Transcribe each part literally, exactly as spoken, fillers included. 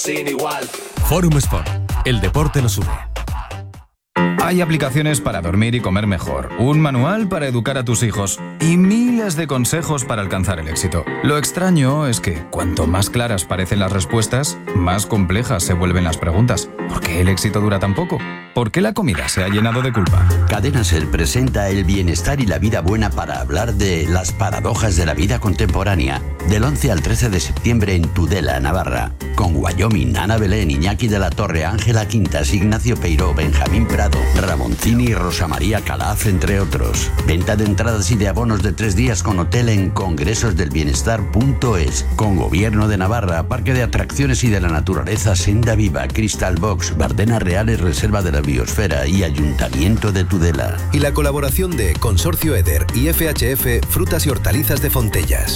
sin igual. Forum Sport, el deporte nos une. Hay aplicaciones para dormir y comer mejor, un manual para educar a tus hijos y miles de consejos para alcanzar el éxito. Lo extraño es que cuanto más claras parecen las respuestas, más complejas se vuelven las preguntas. ¿Por qué el éxito dura tan poco? ¿Por qué la comida se ha llenado de culpa? Cadena Ser presenta el bienestar y la vida buena para hablar de las paradojas de la vida contemporánea. Del once al trece de septiembre en Tudela, Navarra. Con Wyoming, Ana Belén, Iñaki de la Torre, Ángela Quintas, Ignacio Peiró, Benjamín Prado, Ramoncini y Rosa María Calaf, entre otros. Venta de entradas y de abonos de tres días con hotel en congresosdelbienestar punto es. Con Gobierno de Navarra, Parque de Atracciones y de la Naturaleza Senda Viva, Crystal Box, Bardenas Reales, Reserva de la Biosfera y Ayuntamiento de Tudela. Y la colaboración de Consorcio Eder y F H F Frutas y Hortalizas de Fontellas.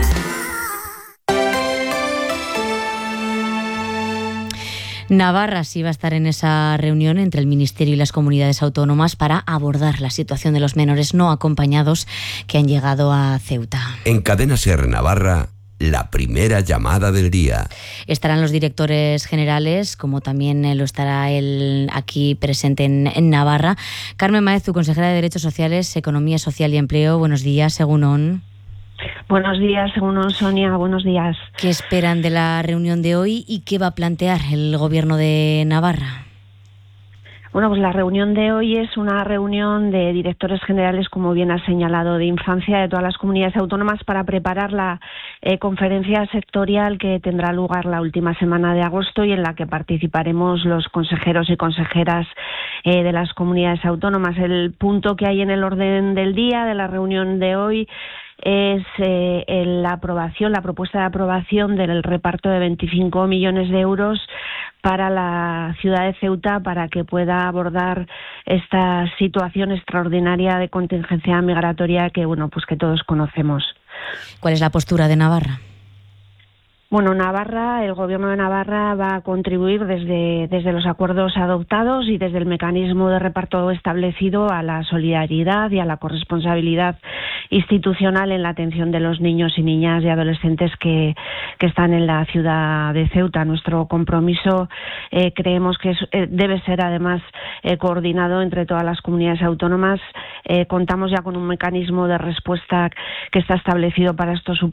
Navarra sí va a estar en esa reunión entre el Ministerio y las comunidades autónomas para abordar la situación de los menores no acompañados que han llegado a Ceuta. En Cadena Ser Navarra, la primera llamada del día. Estarán los directores generales, como también lo estará él aquí presente en, en Navarra. Carmen Maezu, consejera de Derechos Sociales, Economía Social y Empleo. Buenos días, Egunon. Buenos días, Egunon, Sonia, buenos días. ¿Qué esperan de la reunión de hoy y qué va a plantear el Gobierno de Navarra? Bueno, pues la reunión de hoy es una reunión de directores generales, como bien ha señalado, de infancia de todas las comunidades autónomas para preparar la eh, conferencia sectorial que tendrá lugar la última semana de agosto y en la que participaremos los consejeros y consejeras eh, de las comunidades autónomas. El punto que hay en el orden del día de la reunión de hoy es eh, la aprobación, la propuesta de aprobación del reparto de veinticinco millones de euros para la ciudad de Ceuta para que pueda abordar esta situación extraordinaria de contingencia migratoria que, bueno, pues que todos conocemos. ¿Cuál es la postura de Navarra? Bueno, Navarra, el Gobierno de Navarra va a contribuir desde, desde los acuerdos adoptados y desde el mecanismo de reparto establecido a la solidaridad y a la corresponsabilidad institucional en la atención de los niños y niñas y adolescentes que, que están en la ciudad de Ceuta. Nuestro compromiso eh, creemos que es, eh, debe ser además eh, coordinado entre todas las comunidades autónomas. Eh, contamos ya con un mecanismo de respuesta que está establecido para estos